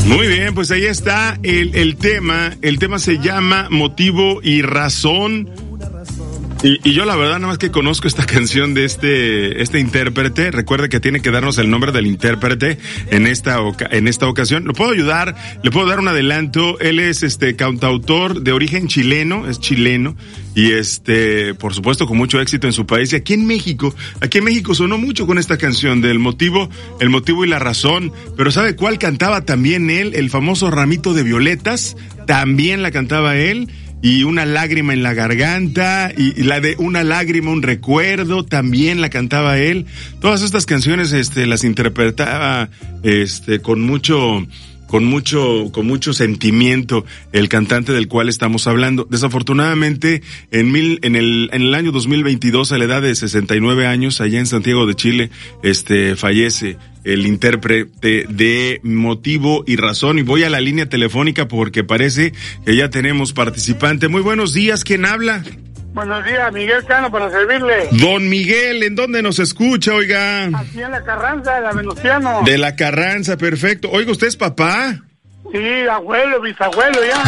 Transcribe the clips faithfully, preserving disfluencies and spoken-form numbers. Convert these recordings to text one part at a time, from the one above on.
Muy bien, pues ahí está el, el tema. El tema se llama Motivo y Razón. Y, y yo la verdad nada más que conozco esta canción de este este intérprete. Recuerde que tiene que darnos el nombre del intérprete en esta oca- en esta ocasión. ¿Lo puedo ayudar? ¿Le puedo dar un adelanto? Él es este cantautor de origen chileno, es chileno y este, por supuesto, con mucho éxito en su país. Y aquí en México, aquí en México sonó mucho con esta canción del motivo, el motivo y la razón. Pero ¿sabe cuál cantaba también él? El famoso Ramito de Violetas, también la cantaba él. Y Una lágrima en la garganta, y, y la de Una lágrima, un recuerdo, también la cantaba él. Todas estas canciones, este, las interpretaba, este, con mucho, con mucho, con mucho sentimiento el cantante del cual estamos hablando. Desafortunadamente, en mil, en el, en el año dos mil veintidós, a la edad de sesenta y nueve años, allá en Santiago de Chile, este, fallece el intérprete de Motivo y Razón. Y voy a la línea telefónica porque parece que ya tenemos participante. Muy buenos días, ¿quién habla? Buenos días, Miguel Cano, para servirle. Don Miguel, ¿en dónde nos escucha, oiga? Aquí en La Carranza, de la Venustiano. De La Carranza, perfecto. Oiga, ¿usted es papá? Sí, abuelo, bisabuelo ya.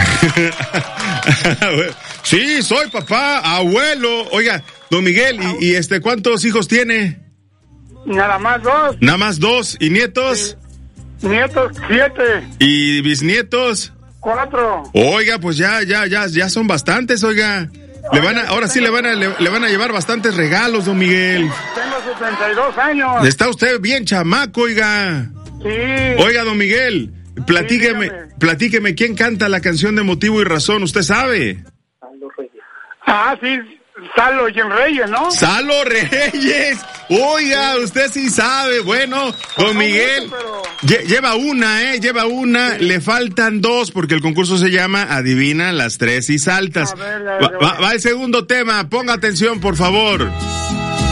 Sí, soy papá, abuelo. Oiga, don Miguel, ¿y, y este cuántos hijos tiene? Nada más dos. Nada más dos. ¿Y nietos? Sí. Nietos, siete. ¿Y bisnietos? Cuatro. Oiga, pues ya, ya, ya, ya son bastantes, oiga. Le van a, ahora sí le van a, le, le van a llevar bastantes regalos, don Miguel. Tengo setenta y dos años. Está usted bien chamaco, oiga. Sí. Oiga, don Miguel, platíqueme, Sí, platíqueme, ¿quién canta la canción de Motivo y Razón? ¿Usted sabe? Ah, sí, Salo y en Reyes, ¿no? ¡Salo Reyes! Oiga, usted sí sabe. Bueno, don Miguel, lle- lleva una, ¿eh? Lleva una. Le faltan dos porque el concurso se llama Adivina las tres y saltas. A ver, a ver, Va, a ver. va- va el segundo tema. Ponga atención, por favor.